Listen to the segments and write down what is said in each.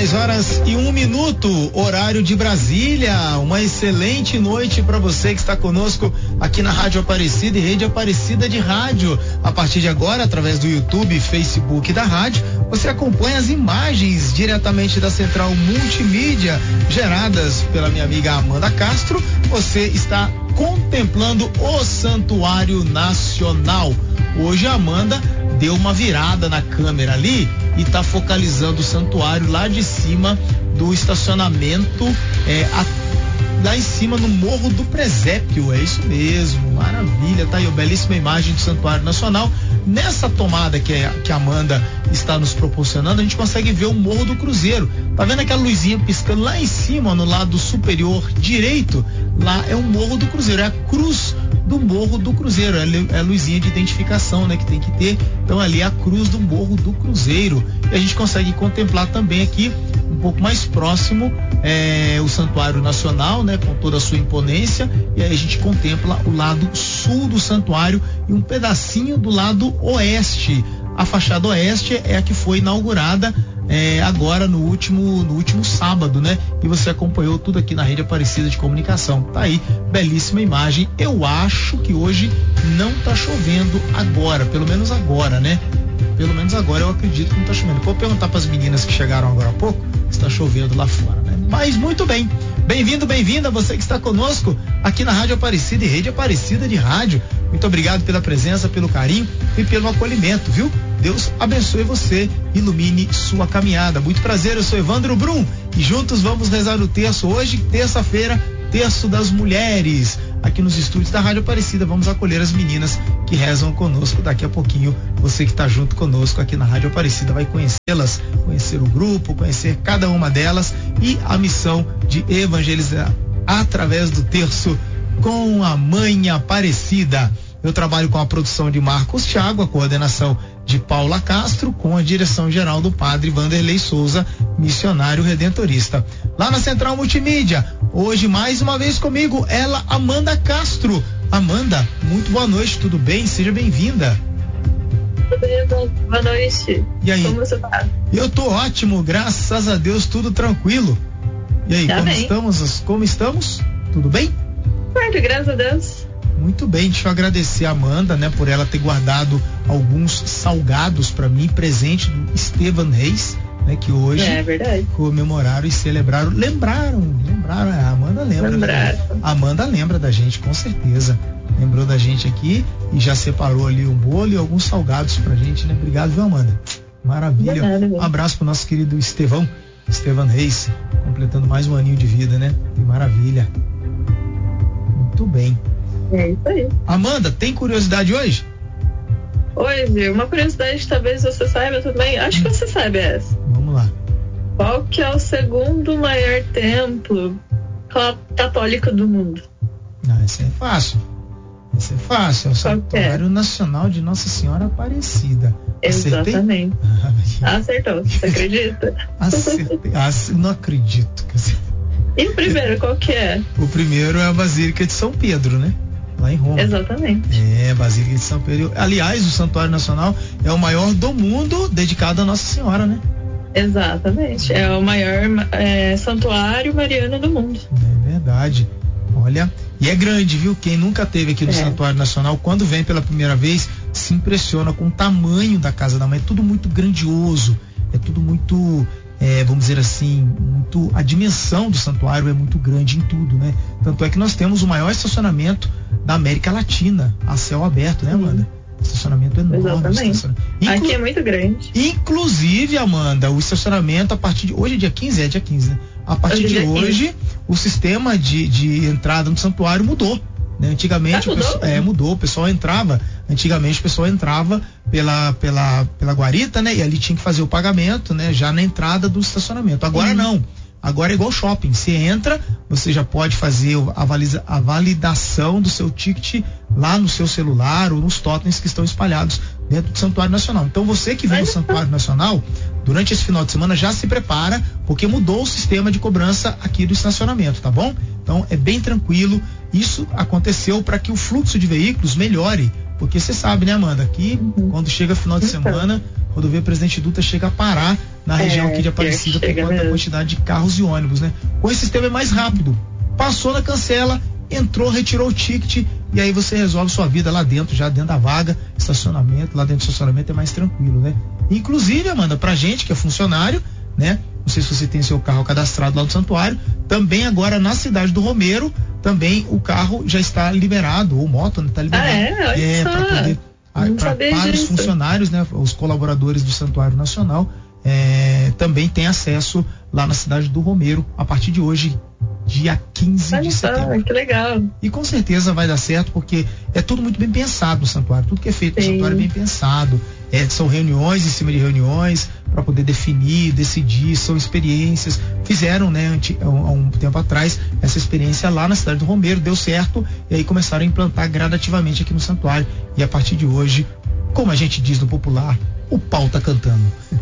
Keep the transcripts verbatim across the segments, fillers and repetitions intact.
dez horas e um minuto, horário de Brasília. Uma excelente noite para você que está conosco aqui na Rádio Aparecida e Rede Aparecida de Rádio. A partir de agora, através do YouTube e Facebook da rádio, você acompanha as imagens diretamente da central multimídia geradas pela minha amiga Amanda Castro. Você está contemplando o Santuário Nacional. Hoje a Amanda deu uma virada na câmera ali e está focalizando o santuário lá de cima do estacionamento, é, a, lá em cima no Morro do Presépio. É isso mesmo, maravilha, tá aí a belíssima imagem do Santuário Nacional. Nessa tomada que, é, que a Amanda está nos proporcionando, a gente consegue ver o Morro do Cruzeiro. Tá vendo aquela luzinha piscando lá em cima, no lado superior direito? Lá é o Morro do Cruzeiro, é a cruz do Morro do Cruzeiro, é a luzinha de identificação, né, que tem que ter. Então ali é a cruz do Morro do Cruzeiro. E a gente consegue contemplar também aqui um pouco mais próximo é, o Santuário Nacional, né, com toda a sua imponência. E aí a gente contempla o lado sul do santuário e um pedacinho do lado oeste. A fachada oeste é a que foi inaugurada É, agora no último no último sábado, né? E você acompanhou tudo aqui na Rede Aparecida de Comunicação. Tá aí, belíssima imagem. Eu acho que hoje não tá chovendo agora, pelo menos agora, né? Pelo menos agora eu acredito que não tá chovendo. Vou perguntar para as meninas que chegaram agora há pouco se tá chovendo lá fora, né? Mas muito bem. Bem-vindo, bem-vinda, você que está conosco aqui na Rádio Aparecida e Rede Aparecida de Rádio. Muito obrigado pela presença, pelo carinho e pelo acolhimento, viu? Deus abençoe você, ilumine sua caminhada. Muito prazer, eu sou Evandro Brum e juntos vamos rezar o terço hoje, terça-feira, terço das mulheres. Aqui nos estúdios da Rádio Aparecida vamos acolher as meninas que rezam conosco daqui a pouquinho. Você que está junto conosco aqui na Rádio Aparecida vai conhecê-las, conhecer o grupo, conhecer cada uma delas e a missão de evangelizar através do terço com a Mãe Aparecida. Eu trabalho com a produção de Marcos Thiago, a coordenação de Paula Castro, com a direção geral do padre Vanderlei Souza, missionário redentorista. Lá na Central Multimídia, hoje mais uma vez comigo, ela, Amanda Castro. Amanda, muito boa noite, tudo bem? Seja bem-vinda. Tudo bem, boa noite. E aí? Como você tá? Eu tô ótimo, graças a Deus, tudo tranquilo. E aí, tá como bem. estamos? Como estamos? Tudo bem? Certo, graças a Deus. Muito bem, deixa eu agradecer a Amanda, né, por ela ter guardado alguns salgados para mim, presente do Estevan Reis, né, que hoje é verdade. comemoraram e celebraram, lembraram, lembraram, a Amanda lembra, lembraram. Da, a Amanda lembra da gente, com certeza, lembrou da gente aqui e já separou ali um bolo e alguns salgados pra gente, né, obrigado, viu, Amanda? Maravilha, Verdade, um abraço pro nosso querido Estevão, Estevan Reis, completando mais um aninho de vida, né, que maravilha, muito bem. É isso aí. Amanda, tem curiosidade hoje? Hoje, uma curiosidade que talvez você saiba também. Acho que você sabe essa. Vamos lá. Qual que é o segundo maior templo católico do mundo? Não, esse é fácil. Esse é fácil. É o Santuário Nacional de Nossa Senhora Aparecida. Exatamente. Ah, acertou. Você acredita? Acertei. Ah, não acredito. E o primeiro, qual que é? O primeiro é a Basílica de São Pedro, né? Lá em Roma. Exatamente. É, Basílica de São Pedro. Aliás, o Santuário Nacional é o maior do mundo dedicado a Nossa Senhora, né? Exatamente. É o maior é, santuário mariano do mundo. É verdade. Olha, e é grande, viu? Quem nunca teve aqui no é. Santuário Nacional, quando vem pela primeira vez, se impressiona com o tamanho da Casa da Mãe. É tudo muito grandioso. É tudo muito... É, vamos dizer assim, muito, a dimensão do santuário é muito grande em tudo, né? Tanto é que nós temos o maior estacionamento da América Latina, a céu aberto, né, Amanda? Estacionamento enorme. Exatamente. Estacionamento. Inclu- Aqui é muito grande. Inclusive, Amanda, o estacionamento a partir de hoje é dia quinze, é dia quinze, né? A partir hoje de hoje, quinze. O sistema de, de entrada no santuário mudou. Né? Antigamente ah, o mudou? pessoal, é, mudou, o pessoal entrava, antigamente o pessoal entrava pela, pela, pela guarita, né? E ali tinha que fazer o pagamento, né? Já na entrada do estacionamento. Agora uhum. não, agora é igual shopping, você entra, você já pode fazer a, valisa, a validação do seu ticket lá no seu celular ou nos totens que estão espalhados dentro do Santuário Nacional. Então você que vem no Santuário Nacional, durante esse final de semana já se prepara, porque mudou o sistema de cobrança aqui do estacionamento, tá bom? Então é bem tranquilo. Isso aconteceu para que o fluxo de veículos melhore, porque você sabe, né, Amanda, que uhum. quando chega final de semana rodovia Presidente Dutra chega a parar na região É, aqui de Aparecida por chega conta da mesmo. quantidade de carros e ônibus, né? Com esse sistema é mais rápido. Passou na cancela, entrou, retirou o ticket e aí você resolve sua vida lá dentro, já dentro da vaga, estacionamento, lá dentro do estacionamento é mais tranquilo, né? Inclusive, Amanda, pra gente que é funcionário, né? Não sei se você tem seu carro cadastrado lá no santuário, também agora na cidade do Romeiro, também o carro já está liberado, ou moto, né? Tá liberado. Ah, é? Olha é, só. para poder, a, Não pra, sabia para os disso. funcionários, né? Os colaboradores do Santuário Nacional, é, também tem acesso lá na cidade do Romeiro, a partir de hoje, dia quinze Olha de só, setembro. que legal. E com certeza vai dar certo, porque é tudo muito bem pensado no santuário. Tudo que é feito Sim. no santuário é bem pensado. É, são reuniões em cima de reuniões para poder definir, decidir, são experiências. Fizeram, né, anti, há um tempo atrás, essa experiência lá na cidade do Romeiro, deu certo, e aí começaram a implantar gradativamente aqui no santuário. E a partir de hoje, como a gente diz no popular, o pau tá cantando.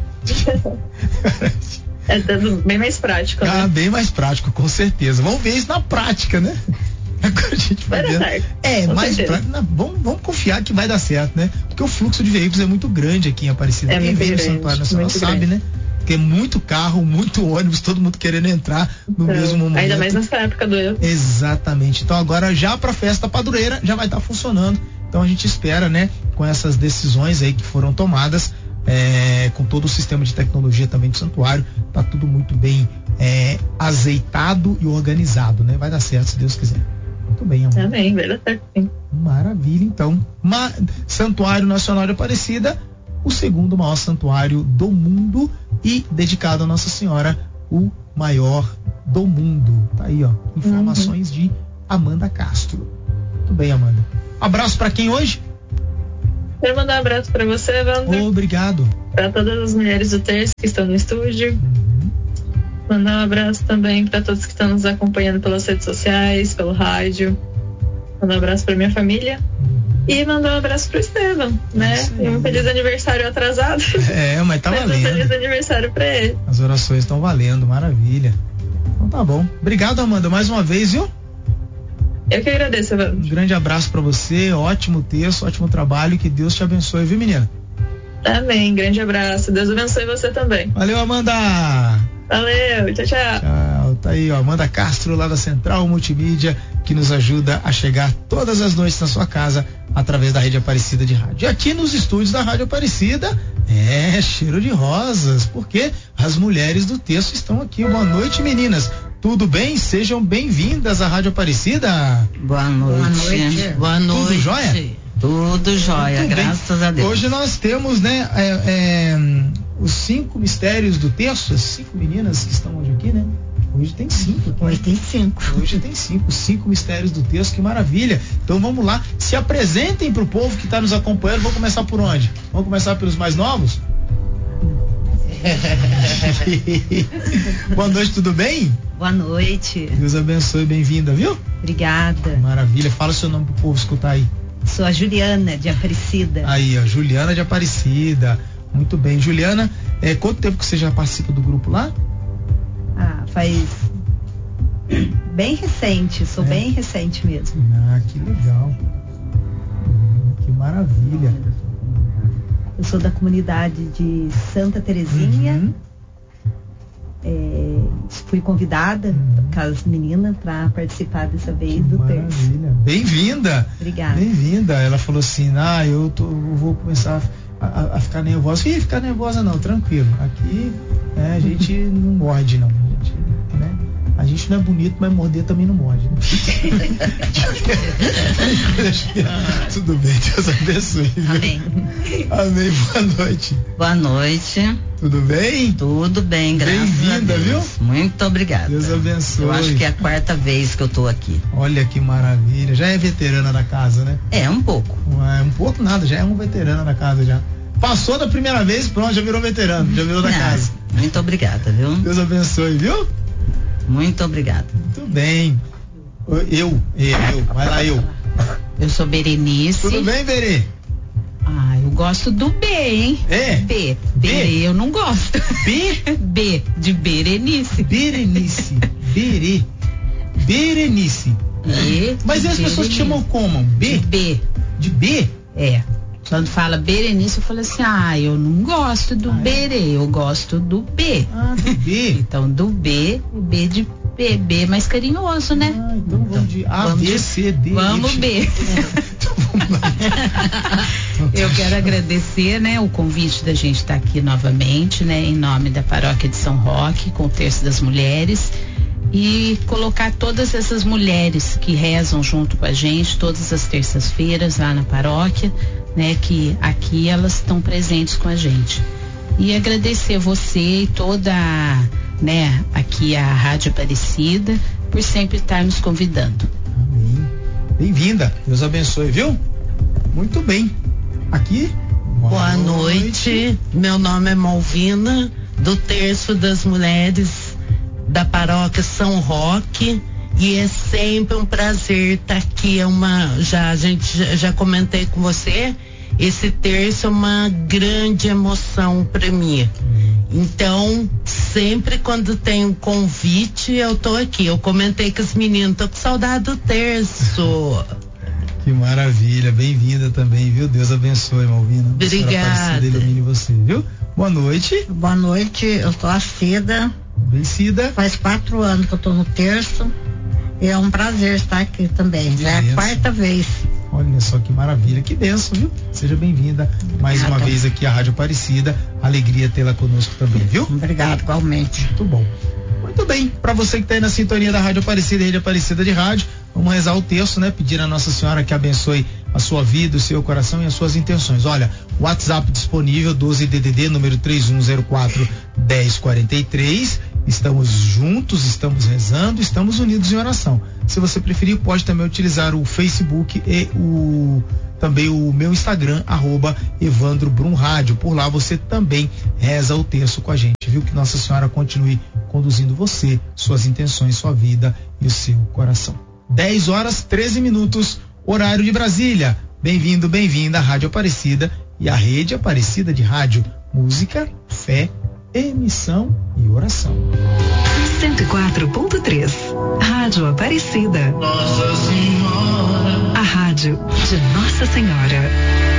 É tudo bem mais prático, Ah, né? bem mais prático, com certeza. Vamos ver isso na prática, né? Agora a gente vai, Vai dar ver. certo. É, Com mais certeza. prático. Vamos, vamos confiar que vai dar certo, né? Porque o fluxo de veículos é muito grande aqui em Aparecida. É Quem muito vem no grande, Santuário Nacional muito sabe, grande. né? Porque é muito carro, muito ônibus, todo mundo querendo entrar no Então, mesmo momento. ainda mais nessa época do eu. Exatamente. Então agora já para a festa padroeira já vai estar funcionando. Então a gente espera, né, com essas decisões aí que foram tomadas, é, com todo o sistema de tecnologia também do santuário, tá tudo muito bem é, azeitado e organizado, né? Vai dar certo se Deus quiser. Muito bem, amor. Amém, vai dar certo sim. Maravilha, então. Ma- Santuário Nacional de Aparecida, o segundo maior santuário do mundo e dedicado a Nossa Senhora, o maior do mundo. Tá aí, ó. Informações uhum. de Amanda Castro. Muito bem, Amanda. Abraço pra quem hoje? Quero mandar um abraço pra você, Wander. Obrigado. Pra todas as mulheres do terço que estão no estúdio. Uhum. Mandar um abraço também pra todos que estão nos acompanhando pelas redes sociais, pelo rádio. Mandar um abraço pra minha família. E mandar um abraço pro Estevam, né? E um feliz aniversário atrasado. É, mas tá mas valendo. um feliz aniversário pra ele. As orações estão valendo, maravilha. Então tá bom. Obrigado, Amanda, mais uma vez, viu? Eu que agradeço, Wander. Um grande abraço pra você, ótimo texto, ótimo trabalho, que Deus te abençoe, viu, menina? Amém, grande abraço. Deus abençoe você também. Valeu, Amanda! Valeu, tchau, tchau. Tchau, tá aí, ó, Amanda Castro, lá da Central Multimídia, que nos ajuda a chegar todas as noites na sua casa através da Rede Aparecida de Rádio. E aqui nos estúdios da Rádio Aparecida, é cheiro de rosas, porque as mulheres do texto estão aqui. Boa noite, meninas. Tudo bem? Sejam bem-vindas à Rádio Aparecida. Boa noite. Boa noite. Boa noite. Tudo jóia? Tudo jóia, Tudo graças bem. a Deus. Hoje nós temos, né, é, é, os cinco mistérios do texto, as cinco meninas que estão hoje aqui, né? Hoje tem cinco. Aqui. Hoje tem cinco. Hoje tem cinco, cinco mistérios do texto, que maravilha. Então vamos lá, se apresentem para o povo que está nos acompanhando. Vamos começar por onde? Vamos começar pelos mais novos? Boa noite, tudo bem? Boa noite. Deus abençoe, bem-vinda, viu? Obrigada. Maravilha, fala seu nome pro povo escutar aí. Sou a Juliana, de Aparecida. Aí, ó, Juliana de Aparecida. Muito bem. Juliana, é, quanto tempo que você já participa do grupo lá? Ah, faz bem recente, sou é. bem recente mesmo. Ah, que legal. Hum, que maravilha. Eu sou da comunidade de Santa Terezinha. Uhum. É, fui convidada uhum. com as meninas para participar dessa vez que do maravilha. terço. Bem-vinda. Obrigada. Bem-vinda. Ela falou assim, ah, eu, tô, eu vou começar a, a, a ficar nervosa. Ih, ficar nervosa não, tranquilo. Aqui é, a gente não morde não. A gente, né? A gente não é bonito, mas morder também não morde. Né? Tudo bem, Deus abençoe. Amém. Amém, boa noite. Boa noite. Tudo bem? Tudo bem, graças Bem-vinda, a Deus. Viu? Muito obrigada. Deus abençoe. Eu acho que é a quarta vez que eu tô aqui. Olha que maravilha. Já é veterana da casa, né? É, um pouco. É, um pouco nada, já é uma veterana da casa já. Passou da primeira vez, pronto, já virou veterano, já virou da Não, casa. Muito obrigada, viu? Deus abençoe, viu? Muito obrigada. Muito bem. Eu, eu, eu, vai lá eu. Eu sou Berenice. Tudo bem, Berê? Ah, eu gosto do B, hein? É? B. B, B eu não gosto. B? B, de Berenice. Berenice. Berê. Berenice. B. Mas as pessoas te chamam como? B? De B. De B? É. Quando fala Berenice, eu falo assim, ah, eu não gosto do ah, Berê, eu gosto do B. Ah, do B. Então, do B, B de B, B mais carinhoso, né? Ah, então, então vamos de A, B, C, D. Vamos B. Eu quero agradecer, né, o convite da gente estar aqui novamente, né, em nome da Paróquia de São Roque, com o Terço das Mulheres, e colocar todas essas mulheres que rezam junto com a gente todas as terças-feiras lá na paróquia, né, que aqui elas estão presentes com a gente. E agradecer você e toda, né, aqui a Rádio Aparecida por sempre estar nos convidando. Amém. Bem-vinda. Deus abençoe, viu? Muito bem. Aqui. Boa, boa noite. noite. Meu nome é Malvina, do Terço das Mulheres da Paróquia São Roque. E é sempre um prazer estar aqui. É uma, já a gente já, já comentei com você. Esse terço é uma grande emoção para mim. Então, sempre quando tem um convite, eu tô aqui. Eu comentei com os meninos, tô com saudade do terço. Que maravilha, bem-vinda também, viu? Deus abençoe, Malvina. Obrigada. Ilumine você, viu? Boa noite. Boa noite, eu sou a Cida. Bem, Cida. Faz quatro anos que eu tô no terço. E é um prazer estar aqui também. Já é a quarta vez. Olha só que maravilha, que benção, viu? Seja bem-vinda mais uma vez aqui à Rádio Aparecida. Alegria tê-la conosco também, viu? Obrigado, igualmente. Muito bom. Muito bem, para você que está aí na sintonia da Rádio Aparecida e Rede Aparecida de Rádio, vamos rezar o terço, né? Pedir a Nossa Senhora que abençoe a sua vida, o seu coração e as suas intenções. Olha, WhatsApp disponível, doze D D D, número três um zero quatro, um zero quatro três. Estamos juntos, estamos rezando, estamos unidos em oração. Se você preferir, pode também utilizar o Facebook e o também o meu Instagram, arroba Evandro Brum Rádio. Por lá você também reza o terço com a gente, viu? Que Nossa Senhora continue conduzindo você, suas intenções, sua vida e o seu coração. dez horas, treze minutos, horário de Brasília. Bem-vindo, bem-vinda à Rádio Aparecida e à Rede Aparecida de Rádio. Música, fé, emissão e oração. cento e quatro ponto três Rádio Aparecida. Nossa Senhora. A rádio de Nossa Senhora.